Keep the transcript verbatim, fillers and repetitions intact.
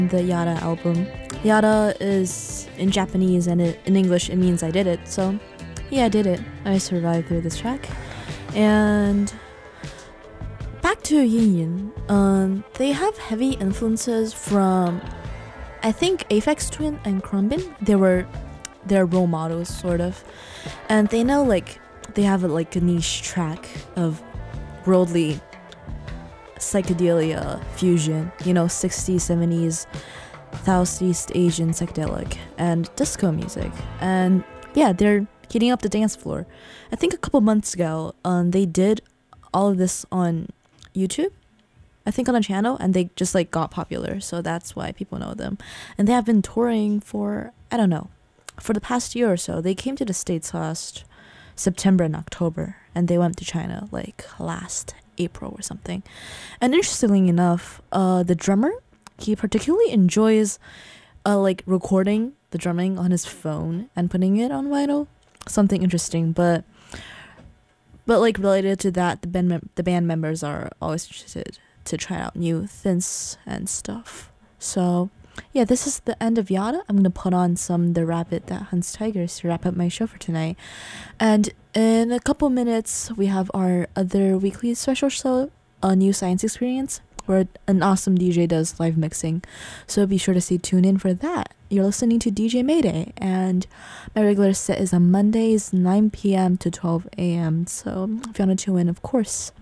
the Yada album. Yada is in Japanese, and it, in English it means I did it. So yeah, I did it. I survived through this track. And back to Yin Yin. Um, they have heavy influences from, I think, Aphex Twin and Crumbin. They were their role models, sort of. And they know, like, they have a, like a niche track of worldly psychedelia fusion, you know, sixties, seventies, Southeast Asian psychedelic and disco music. And yeah, they're heating up the dance floor. I think a couple months ago, um, they did all of this on YouTube, I think on a channel, and they just like got popular, so that's why people know them. And they have been touring for, I don't know, for the past year or so. They came to the States last September and October, and they went to China like last April or something. And interestingly enough, uh, the drummer, he particularly enjoys uh, like recording the drumming on his phone and putting it on vinyl. Something interesting, but but like related to that, the band mem- the band members are always interested to try out new synths and stuff. So yeah, this is the end of Yada. I'm gonna put on some The Rabbit That Hunts Tigers to wrap up my show for tonight. And in a couple minutes, we have our other weekly special show, A New Science Experience, where an awesome D J does live mixing. So be sure to stay tuned in for that. You're listening to D J Mayday, and my regular set is on Mondays, nine p.m. to twelve a.m. So if you want to tune in, of course.